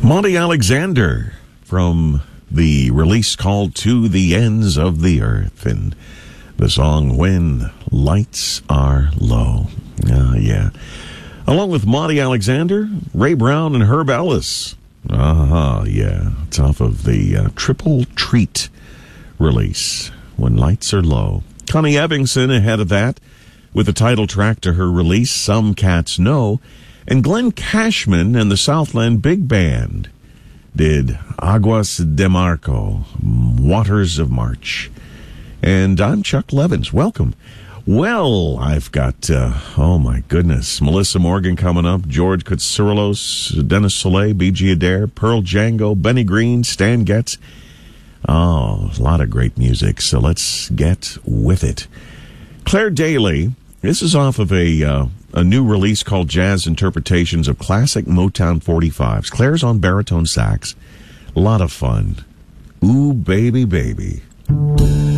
Monty Alexander from the release called To the Ends of the Earth, and the song When Lights Are Low. Yeah. Along with Monty Alexander, Ray Brown, and Herb Ellis. Yeah. It's off of the Triple Treat release, When Lights Are Low. Connie Ebbingson ahead of that with the title track to her release, Some Cats Know. And Glenn Cashman and the Southland Big Band did Aguas de Marco, Waters of March. And I'm Chuck Levins. Welcome. Well, I've got, oh my goodness, Melissa Morgan coming up, George Koutsaros, Dennis Soleil, B.G. Adair, Pearl Django, Benny Green, Stan Getz. Oh, a lot of great music, so let's get with it. Claire Daly, this is off of a new release called Jazz Interpretations of Classic Motown 45s. Claire's on baritone sax. A lot of fun. Ooh, baby, baby.